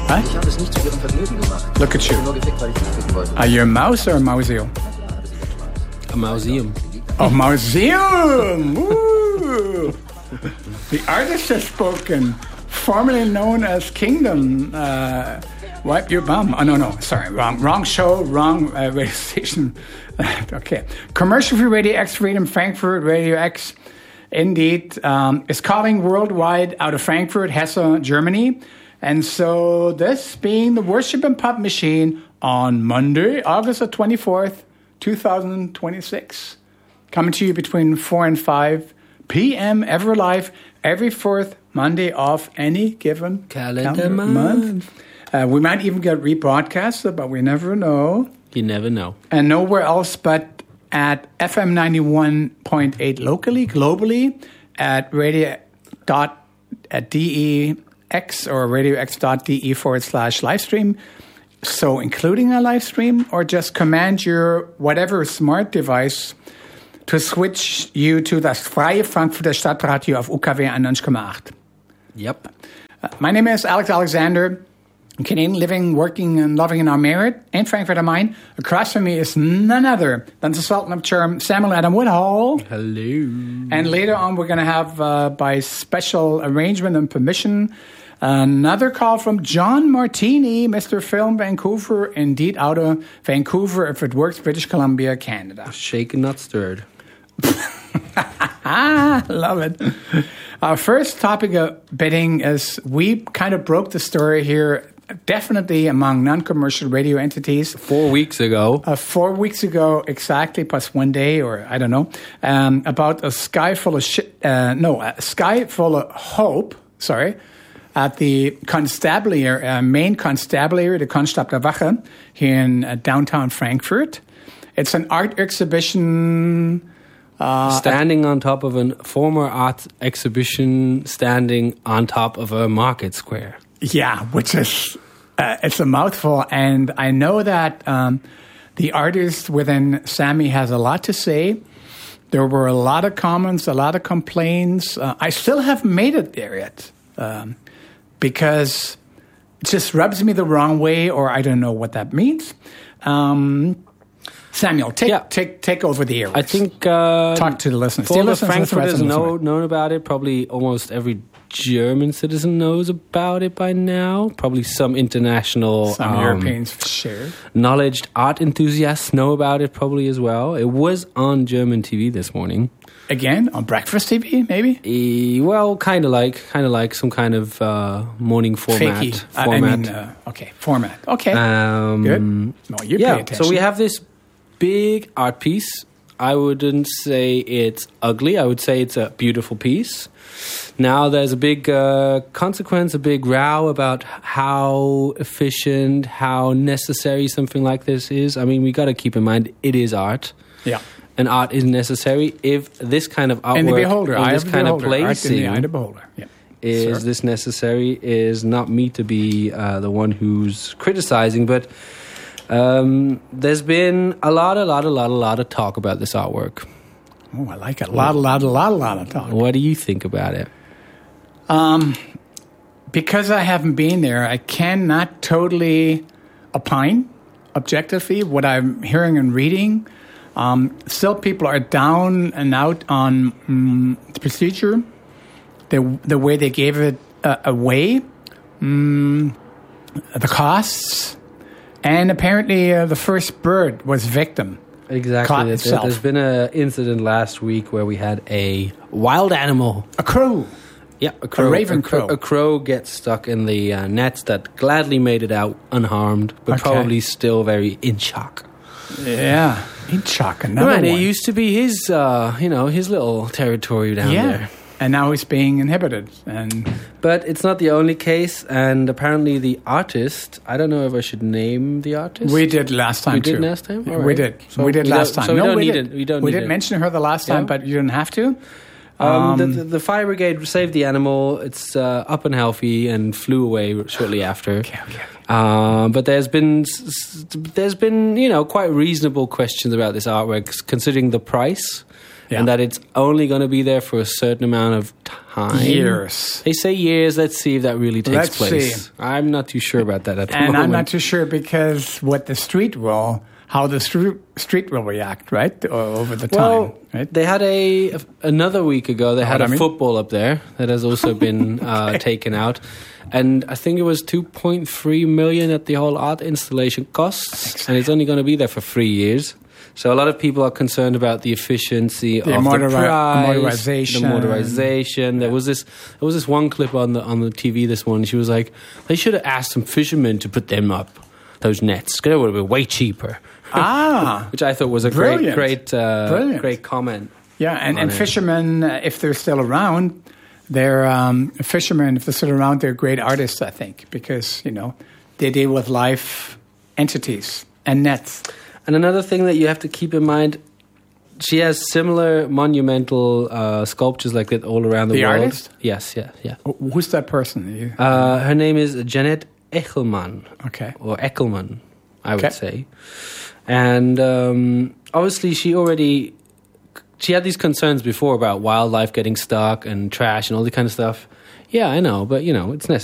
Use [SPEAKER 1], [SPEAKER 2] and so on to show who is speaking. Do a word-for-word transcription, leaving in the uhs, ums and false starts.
[SPEAKER 1] Huh?
[SPEAKER 2] Ich habe es nicht zu ihrem Vergnügen gemacht.
[SPEAKER 1] Look at
[SPEAKER 2] Ich habe
[SPEAKER 1] you.
[SPEAKER 2] nur gefickt, weil ich es ficken wollte.
[SPEAKER 1] Are you a mouse or a mouseo?
[SPEAKER 3] A museum.
[SPEAKER 1] Oh, museum! Woo! The artist has spoken, formerly known as Kingdom. Uh, wipe your bum. Oh, no, no. Sorry. Wrong wrong show, wrong uh, radio station. Okay. Commercial Free Radio X Freedom Frankfurt, Radio X, indeed, um, is calling worldwide out of Frankfurt, Hesse, Germany. And so this being the Worship and Pop Machine on Monday, August the twenty-fourth, twenty twenty-six. Coming to you between four and five p.m. ever live every fourth Monday of any given
[SPEAKER 3] Calendar
[SPEAKER 1] calendar
[SPEAKER 3] month.
[SPEAKER 1] Uh, we might even get rebroadcasted, but we never know.
[SPEAKER 3] You never know.
[SPEAKER 1] And nowhere else but at F M ninety-one point eight locally, globally, at radio dot at dex or radiox.de forward slash live stream. So including a live stream, or just command your whatever smart device to switch you to das freie Frankfurter Stadtradio auf U K W ninety-nine point eight.
[SPEAKER 3] Yep.
[SPEAKER 1] Uh, my name is Alex Alexander. I'm Canadian, living, working, and loving in our merit in Frankfurt am Main. Across from me is none other than the Sultan of Charm, Samuel Adam Woodhall.
[SPEAKER 3] Hello.
[SPEAKER 1] And later on, we're going to have, uh, by special arrangement and permission, another call from John Martini, Mister Film Vancouver, indeed out of Vancouver, if it works, British Columbia, Canada.
[SPEAKER 3] Shaken, not stirred.
[SPEAKER 1] Ah, love it. Our first topic of bidding is we kind of broke the story here, definitely among non-commercial radio entities.
[SPEAKER 3] Four weeks ago.
[SPEAKER 1] Uh, four weeks ago, exactly, plus one day, or I don't know, um, about a sky full of shit, uh, no, a sky full of hope, sorry, at the Constabulary, uh, main Constabulary, the Konstablerwache, here in uh, downtown Frankfurt. It's an art exhibition. Uh,
[SPEAKER 3] standing on top of a former art exhibition, standing on top of a market square.
[SPEAKER 1] Yeah, which is, uh, it's a mouthful. And I know that um, the artist within Sammy has a lot to say. There were a lot of comments, a lot of complaints. Uh, I still haven't made it there yet um, because it just rubs me the wrong way, or I don't know what that means. Um, Samuel, take
[SPEAKER 3] yeah.
[SPEAKER 1] take take over the airwaves.
[SPEAKER 3] I think uh,
[SPEAKER 1] talk to the listeners.
[SPEAKER 3] For
[SPEAKER 1] the
[SPEAKER 3] the
[SPEAKER 1] listeners
[SPEAKER 3] Frankfurters
[SPEAKER 1] and the
[SPEAKER 3] know known about it. Probably almost every German citizen knows about it by now. Probably some international,
[SPEAKER 1] some
[SPEAKER 3] um,
[SPEAKER 1] Europeans share.
[SPEAKER 3] Knowledge art enthusiasts know about it probably as well. It was on German T V this morning.
[SPEAKER 1] Again, on breakfast T V, maybe?
[SPEAKER 3] E, well, kind of like, kind of like some kind of uh, morning format.
[SPEAKER 1] Fakey.
[SPEAKER 3] format.
[SPEAKER 1] I mean, uh, okay, format. Okay,
[SPEAKER 3] um,
[SPEAKER 1] good. No, you
[SPEAKER 3] yeah,
[SPEAKER 1] pay attention.
[SPEAKER 3] so we have this big art piece. I wouldn't say it's ugly. I would say it's a beautiful piece. Now, there's a big uh, consequence, a big row about how efficient, how necessary something like this is. I mean, we got to keep in mind it is art.
[SPEAKER 1] Yeah.
[SPEAKER 3] And art is necessary. If this kind of artwork,
[SPEAKER 1] and the beholder,
[SPEAKER 3] or
[SPEAKER 1] eye
[SPEAKER 3] this
[SPEAKER 1] of the
[SPEAKER 3] kind
[SPEAKER 1] beholder,
[SPEAKER 3] of placing,
[SPEAKER 1] art in the eye of the beholder. Yeah.
[SPEAKER 3] is
[SPEAKER 1] Sir.
[SPEAKER 3] this necessary? Is not me to be uh, the one who's criticizing, but um, there's been a lot, a lot, a lot, a lot of talk about this artwork.
[SPEAKER 1] Oh, I like it. A lot, a lot, a lot, a lot of talk.
[SPEAKER 3] What do you think about it?
[SPEAKER 1] Um, because I haven't been there, I cannot totally opine objectively what I'm hearing and reading. Um, still, people are down and out on um, the procedure, the the way they gave it uh, away, um, the costs, and apparently uh, the first bird was victim.
[SPEAKER 3] Exactly. There,
[SPEAKER 1] itself.
[SPEAKER 3] there's been an incident last week where we had a wild animal.
[SPEAKER 1] A crow.
[SPEAKER 3] Yeah, a crow.
[SPEAKER 1] A raven
[SPEAKER 3] a crow.
[SPEAKER 1] crow.
[SPEAKER 3] A crow gets stuck in the uh, nets that gladly made it out unharmed, but
[SPEAKER 1] Okay.
[SPEAKER 3] probably still very in shock.
[SPEAKER 1] Yeah, in shock. Another
[SPEAKER 3] Right, it
[SPEAKER 1] one.
[SPEAKER 3] used to be his, uh, you know, his little territory down
[SPEAKER 1] yeah.
[SPEAKER 3] there.
[SPEAKER 1] And now it's being inhibited. And
[SPEAKER 3] But it's not the only case, and apparently the artist, I don't know if I should name the artist.
[SPEAKER 1] we did last time
[SPEAKER 3] We
[SPEAKER 1] too.
[SPEAKER 3] did last time? All
[SPEAKER 1] We
[SPEAKER 3] right.
[SPEAKER 1] did.
[SPEAKER 3] So
[SPEAKER 1] we did
[SPEAKER 3] we
[SPEAKER 1] last
[SPEAKER 3] don't-
[SPEAKER 1] time.
[SPEAKER 3] so we
[SPEAKER 1] no,
[SPEAKER 3] don't
[SPEAKER 1] we
[SPEAKER 3] need
[SPEAKER 1] did.
[SPEAKER 3] it. We don't
[SPEAKER 1] We
[SPEAKER 3] need
[SPEAKER 1] did
[SPEAKER 3] it.
[SPEAKER 1] mention her the last time,
[SPEAKER 3] Yeah.
[SPEAKER 1] but you didn't have to.
[SPEAKER 3] Um,
[SPEAKER 1] Um,
[SPEAKER 3] the, the, the fire brigade saved the animal. It's uh, up and healthy and flew away shortly after.
[SPEAKER 1] Okay, okay.
[SPEAKER 3] Um, but there's been s- s- there's been you know quite reasonable questions about this artwork, considering the price
[SPEAKER 1] Yeah.
[SPEAKER 3] and that it's only going to be there for a certain amount of time.
[SPEAKER 1] Years.
[SPEAKER 3] They say years. Let's see if that really takes
[SPEAKER 1] Let's
[SPEAKER 3] place.
[SPEAKER 1] see.
[SPEAKER 3] I'm not too sure about that at the
[SPEAKER 1] And
[SPEAKER 3] moment.
[SPEAKER 1] I'm not too sure because what the street will, how the street street will react, right, o- over the time,
[SPEAKER 3] Well,
[SPEAKER 1] right?
[SPEAKER 3] they had a another week ago. They had
[SPEAKER 1] what
[SPEAKER 3] a
[SPEAKER 1] I mean?
[SPEAKER 3] football up there that has also been uh, taken out, and I think it was two point three million that the whole art installation costs, and it's only going to be there for three years. So a lot of people are concerned about the efficiency
[SPEAKER 1] The
[SPEAKER 3] of
[SPEAKER 1] motori-
[SPEAKER 3] the price,
[SPEAKER 1] motorization.
[SPEAKER 3] the motorization. There was this there was this one clip on the on the T V this morning. She was like, they should have asked some fishermen to put them up, those nets. 'Cause it would have been way cheaper.
[SPEAKER 1] Ah,
[SPEAKER 3] Which I thought was a
[SPEAKER 1] Brilliant.
[SPEAKER 3] great, great, uh,
[SPEAKER 1] Brilliant.
[SPEAKER 3] great comment.
[SPEAKER 1] yeah, and,
[SPEAKER 3] on
[SPEAKER 1] and
[SPEAKER 3] it.
[SPEAKER 1] fishermen, uh, if they're still around, they're um, fishermen. If they're still around, they're great artists, I think, because you know they deal with live entities and nets.
[SPEAKER 3] And another thing that you have to keep in mind, she has similar monumental uh, sculptures like that all around the,
[SPEAKER 1] The
[SPEAKER 3] world.
[SPEAKER 1] artist?
[SPEAKER 3] Yes, yeah, yeah.
[SPEAKER 1] Wh- Who's that person? You-
[SPEAKER 3] Uh, her name is Janet Echelman,
[SPEAKER 1] okay.
[SPEAKER 3] or Eckelman, I would
[SPEAKER 1] Okay.
[SPEAKER 3] say. And um, obviously, she already she had these concerns before about wildlife getting stuck and trash and all that kind of stuff. Yeah, I know, but you know, it's necessary.